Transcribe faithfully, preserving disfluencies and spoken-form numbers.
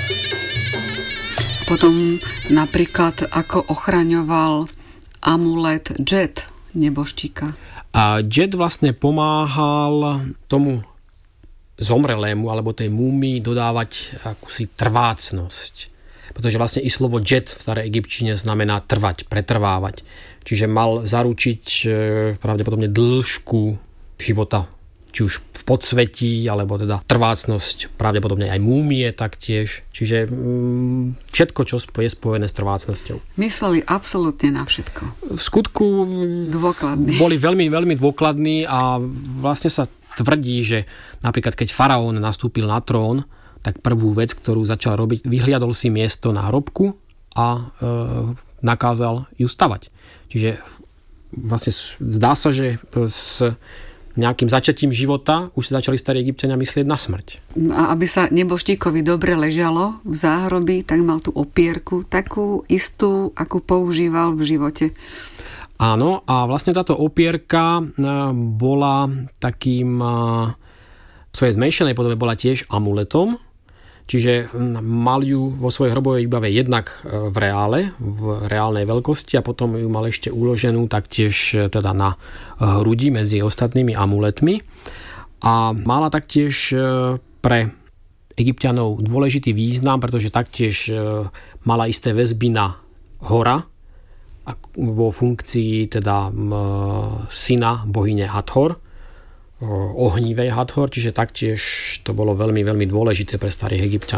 Potom napríklad ako ochraňoval amulet Džet, nebožtíka. A Džet vlastne pomáhal tomu zomrelému alebo tej múmii dodávať akúsi trvácnosť. Pretože vlastne i slovo Džet v starej egyptčine znamená trvať, pretrvávať. Čiže mal zaručiť pravdepodobne dĺžku života, či už v podsvetí, alebo teda trvácnosť, pravdepodobne aj múmie taktiež. Čiže mm, všetko, čo je spojené s trvácnosťou. Mysleli absolútne na všetko. V skutku dôkladní. Boli veľmi, veľmi dôkladní a vlastne sa tvrdí, že napríklad keď faraón nastúpil na trón, tak prvú vec, ktorú začal robiť, vyhliadol si miesto na hrobku a e, nakázal ju stavať. Čiže vlastne zdá sa, že s nejakým začatím života už sa začali starí Egypťania myslieť na smrť. A aby sa nebožtíkovi dobre ležalo v záhrobi, tak mal tú opierku, takú istú, akú používal v živote. Áno, a vlastne táto opierka bola takým, v svojej zmenšenej podobe bola tiež amuletom, čiže mal ju vo svojej hrobovej výbave jednak v reále, v reálnej veľkosti a potom ju mal ešte uloženú taktiež teda na hrudi medzi ostatnými amuletmi. A mala taktiež pre Egypťanov dôležitý význam, pretože taktiež mala isté väzby na hora vo funkcii teda syna bohyne Hathor, ohnívej Hathor, čiže taktiež to bolo veľmi, veľmi dôležité pre starých Egypťanov.